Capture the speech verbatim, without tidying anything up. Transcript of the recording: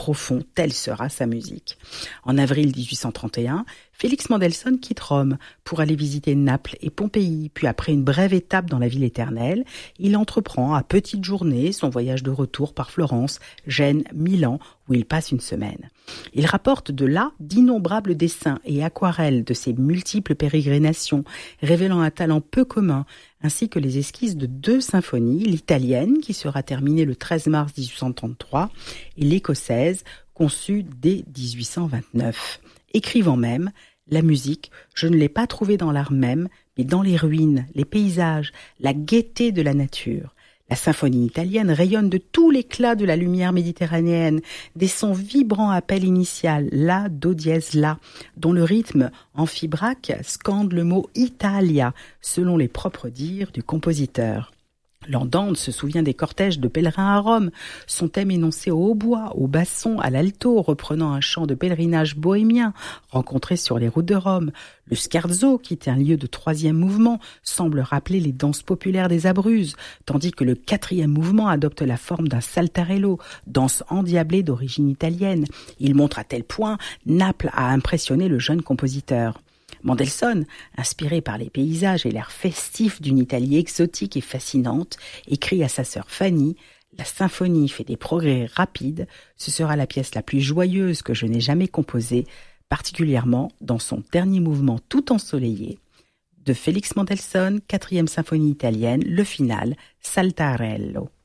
profond, telle sera sa musique. En avril dix-huit cent trente et un, Félix Mendelssohn quitte Rome pour aller visiter Naples et Pompéi, puis après une brève étape dans la ville éternelle, il entreprend à petites journées son voyage de retour par Florence, Gênes, Milan, où il passe une semaine. Il rapporte de là d'innombrables dessins et aquarelles de ses multiples pérégrinations, révélant un talent peu commun, ainsi que les esquisses de deux symphonies, l'italienne, qui sera terminée le treize mars dix-huit cent trente-trois, et l'écossaise, conçue dès dix-huit cent vingt-neuf. Écrivant même, la musique, je ne l'ai pas trouvée dans l'art même, mais dans les ruines, les paysages, la gaieté de la nature. La symphonie italienne rayonne de tout l'éclat de la lumière méditerranéenne, des sons vibrants appels initial, la, do dièse, la, dont le rythme amphibraque scande le mot Italia, selon les propres dires du compositeur. Landande se souvient des cortèges de pèlerins à Rome, son thème énoncé au hautbois, au basson, à l'alto, reprenant un chant de pèlerinage bohémien rencontré sur les routes de Rome. Le scherzo, qui est un lieu de troisième mouvement, semble rappeler les danses populaires des Abruzzes, tandis que le quatrième mouvement adopte la forme d'un saltarello, danse endiablée d'origine italienne. Il montre à tel point Naples a impressionné le jeune compositeur. Mendelssohn, inspiré par les paysages et l'air festif d'une Italie exotique et fascinante, écrit à sa sœur Fanny « La symphonie fait des progrès rapides, ce sera la pièce la plus joyeuse que je n'ai jamais composée, particulièrement dans son dernier mouvement tout ensoleillé. » De Félix Mendelssohn, quatrième symphonie italienne, le final, Saltarello.